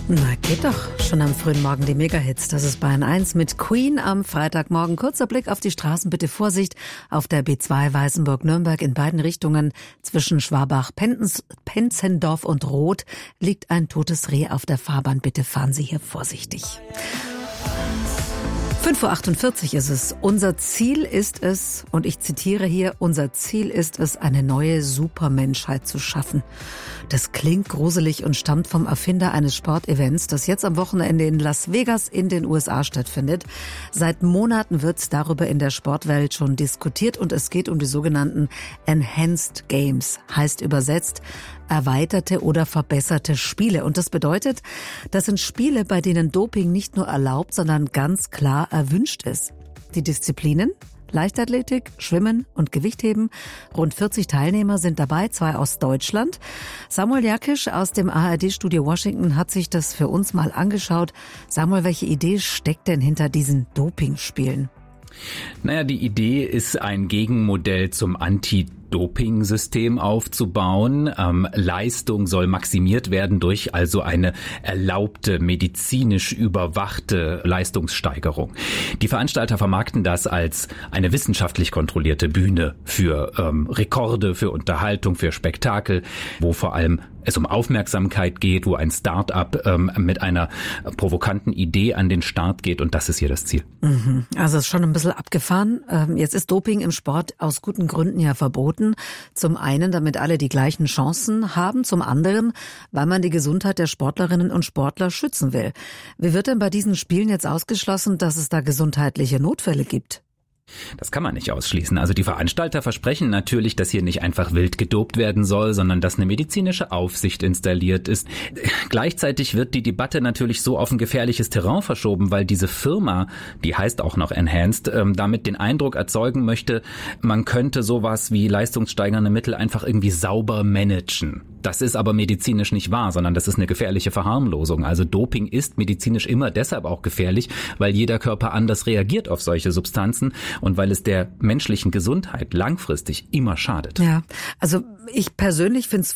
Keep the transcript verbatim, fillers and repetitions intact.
Na, geht doch. Schon am frühen Morgen die Megahits. Das ist Bayern eins mit Queen am Freitagmorgen. Kurzer Blick auf die Straßen. Bitte Vorsicht. Auf der B zwei Weißenburg-Nürnberg in beiden Richtungen zwischen Schwabach-Penzendorf und Roth liegt ein totes Reh auf der Fahrbahn. Bitte fahren Sie hier vorsichtig. fünf Uhr achtundvierzig ist es. Unser Ziel ist es, und ich zitiere hier, unser Ziel ist es, eine neue Supermenschheit zu schaffen. Das klingt gruselig und stammt vom Erfinder eines Sportevents, das jetzt am Wochenende in Las Vegas in den U S A stattfindet. Seit Monaten wird darüber in der Sportwelt schon diskutiert und es geht um die sogenannten Enhanced Games, heißt übersetzt erweiterte oder verbesserte Spiele. Und das bedeutet, das sind Spiele, bei denen Doping nicht nur erlaubt, sondern ganz klar erwünscht ist. Die Disziplinen? Leichtathletik, Schwimmen und Gewichtheben. Rund vierzig Teilnehmer sind dabei, zwei aus Deutschland. Samuel Jakisch aus dem A R D-Studio Washington hat sich das für uns mal angeschaut. Samuel, welche Idee steckt denn hinter diesen Dopingspielen? Naja, die Idee ist, ein Gegenmodell zum Anti-Doping-System aufzubauen. Ähm, Leistung soll maximiert werden durch also eine erlaubte, medizinisch überwachte Leistungssteigerung. Die Veranstalter vermarkten das als eine wissenschaftlich kontrollierte Bühne für ähm, Rekorde, für Unterhaltung, für Spektakel, wo vor allem es um Aufmerksamkeit geht, wo ein Start-up ähm, mit einer provokanten Idee an den Start geht, und das ist hier das Ziel. Mhm. Also ist schon ein bisschen abgefahren. Ähm, jetzt ist Doping im Sport aus guten Gründen ja verboten. Zum einen, damit alle die gleichen Chancen haben, zum anderen, weil man die Gesundheit der Sportlerinnen und Sportler schützen will. Wie wird denn bei diesen Spielen jetzt ausgeschlossen, dass es da gesundheitliche Notfälle gibt? Das kann man nicht ausschließen. Also die Veranstalter versprechen natürlich, dass hier nicht einfach wild gedopt werden soll, sondern dass eine medizinische Aufsicht installiert ist. Gleichzeitig wird die Debatte natürlich so auf ein gefährliches Terrain verschoben, weil diese Firma, die heißt auch noch Enhanced, ähm, damit den Eindruck erzeugen möchte, man könnte sowas wie leistungssteigernde Mittel einfach irgendwie sauber managen. Das ist aber medizinisch nicht wahr, sondern das ist eine gefährliche Verharmlosung. Also Doping ist medizinisch immer deshalb auch gefährlich, weil jeder Körper anders reagiert auf solche Substanzen und weil es der menschlichen Gesundheit langfristig immer schadet. Ja, also ich persönlich finde es